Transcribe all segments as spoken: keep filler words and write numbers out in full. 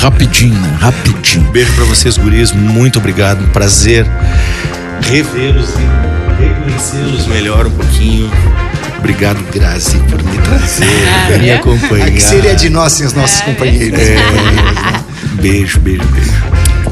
rapidinho, né? Rapidinho. Beijo pra vocês, guris. Muito obrigado. Prazer revê-los e reconhecê-los melhor um pouquinho. Obrigado, Grazi, por me trazer, por me acompanhar. O que seria de nós sem os nossos é, companheiros? É, beijo, beijo, beijo.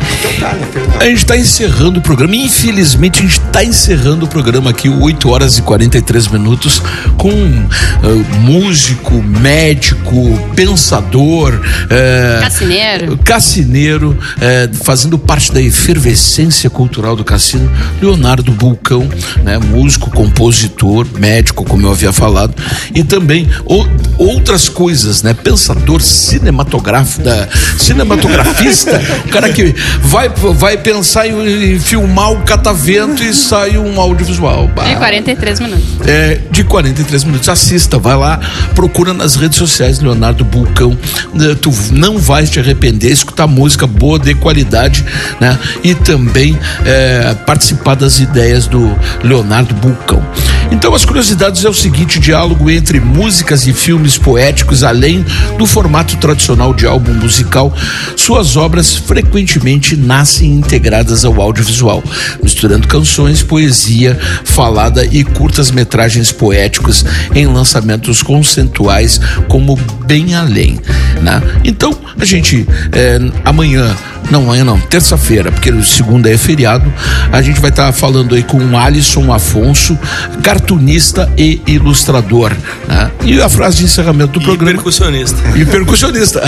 A gente está encerrando o programa. Infelizmente a gente está encerrando o programa aqui oito horas e quarenta e três minutos com uh, músico, médico, pensador, uh, cassineiro, cassineiro uh, fazendo parte da efervescência cultural do Cassino, Leonardo Bulcão, né? Músico, compositor, médico, como eu havia falado, e também o, outras coisas, né? Pensador, cinematográfico, cinematografista, o cara que vai, vai pensar em, em filmar o catavento e sai um audiovisual. De quarenta e três minutos. É, de quarenta e três minutos. Assista, vai lá, procura nas redes sociais Leonardo Bulcão. Tu não vais te arrepender, escutar música boa, de qualidade, né? E também é, participar das ideias do Leonardo Bulcão. Então, as curiosidades é o seguinte: diálogo entre músicas e filmes poéticos, além do formato tradicional de álbum musical, suas obras frequentemente nascem integradas ao audiovisual, misturando canções, poesia falada e curtas-metragens poéticos em lançamentos conceituais como Bem Além, né? Então, a gente, é, amanhã, não, amanhã não, terça-feira, porque segunda é feriado, a gente vai estar tá falando aí com o Alisson Afonso, cartunista e ilustrador, né? E a frase de encerramento do e programa. Percussionista. E percussionista.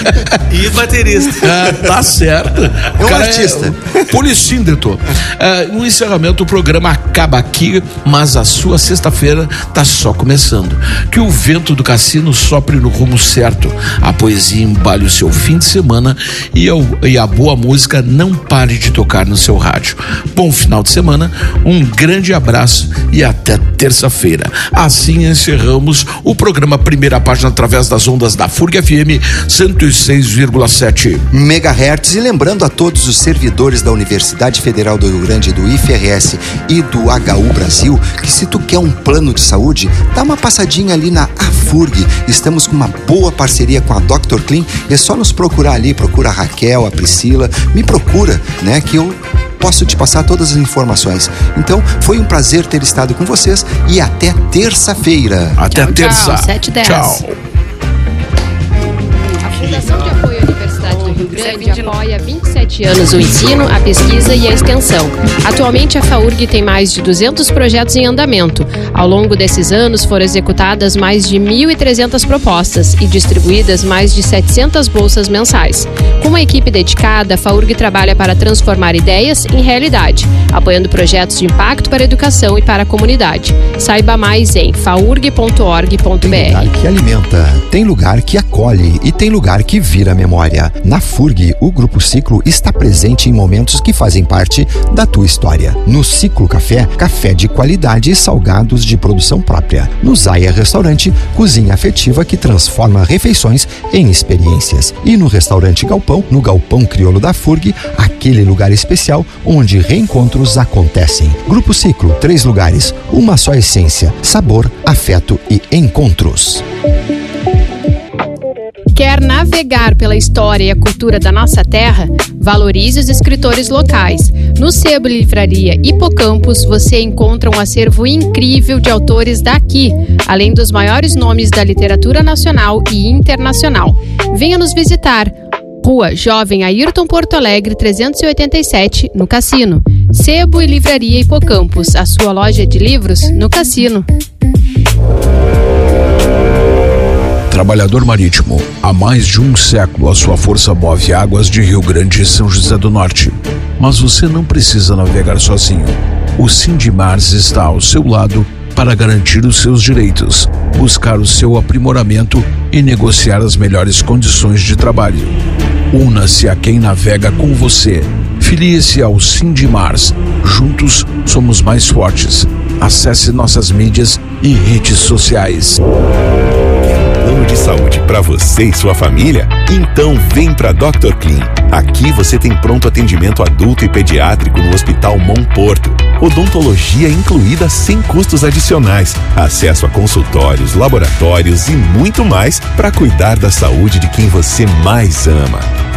E baterista. Ah, tá certo. É um artista. É policíndeto. Ah, no encerramento, o programa acaba aqui, mas a sua sexta-feira tá só começando. Que o vento do Cassino sopre no rumo certo, a poesia embale o seu fim de semana e, ao, e a boa música não pare de tocar no seu rádio. Bom final de semana, um grande abraço e até terça-feira. Assim encerramos o programa Primeira Página através das ondas da F U R G F M cento e seis vírgula sete megahertz. E lembrando a todos os servidores da Universidade Federal do Rio Grande, do I F R S e do H U Brasil, que se tu quer um plano de saúde, dá uma passadinha ali na A F U R G. Estamos com uma boa parceria com a doutor Clean. É só nos procurar ali, procura a Raquel, a Priscila, me procura, né, que eu posso te passar todas as informações. Então, foi um prazer ter estado com vocês e até terça-feira. Até tchau, terça. Tchau, sete e dez. Tchau. A Fundação de Apoio à Universidade do Rio Grande apoia há vinte e sete anos o ensino, a pesquisa e a extensão. Atualmente, a F A U R G tem mais de duzentos projetos em andamento. Ao longo desses anos, foram executadas mais de mil e trezentas propostas e distribuídas mais de setecentas bolsas mensais. Com uma equipe dedicada, a F A U R G trabalha para transformar ideias em realidade, apoiando projetos de impacto para a educação e para a comunidade. Saiba mais em faurg ponto org ponto br. Tem lugar que alimenta, tem lugar que acolhe e tem lugar que vira memória. Na F U R G, o Grupo Ciclo está presente em momentos que fazem parte da tua história. No Ciclo Café, café de qualidade e salgados de produção própria. No Zaya Restaurante, cozinha afetiva que transforma refeições em experiências. E no Restaurante Galpão, no Galpão Crioulo da F U R G, aquele lugar especial onde reencontros acontecem. Grupo Ciclo, três lugares, uma só essência, sabor, afeto e encontros. Quer navegar pela história e a cultura da nossa terra? Valorize os escritores locais. No Sebo Livraria Hipocampus, você encontra um acervo incrível de autores daqui, além dos maiores nomes da literatura nacional e internacional. Venha nos visitar. Rua Jovem Ayrton Porto Alegre trezentos e oitenta e sete, no Cassino. Sebo e Livraria Hipocampus, a sua loja de livros no Cassino. Trabalhador marítimo, há mais de um século a sua força move águas de Rio Grande e São José do Norte. Mas você não precisa navegar sozinho. O Sindimars está ao seu lado para garantir os seus direitos, buscar o seu aprimoramento e negociar as melhores condições de trabalho. Una-se a quem navega com você. Filie-se ao Sindimars. Juntos somos mais fortes. Acesse nossas mídias e redes sociais. Plano de saúde para você e sua família? Então vem para doutor Clean. Aqui você tem pronto atendimento adulto e pediátrico no Hospital Mão Porto. Odontologia incluída sem custos adicionais. Acesso a consultórios, laboratórios e muito mais para cuidar da saúde de quem você mais ama.